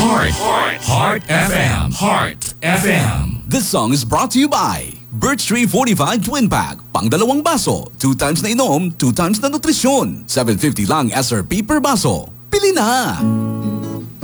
Heart FM. Heart FM. This song is brought to you by Birch Tree Fortified Twin Pack. Pang dalawang baso. 2 times na inom, 2 times na nutrisyon. 750 lang SRP per baso. Pili na!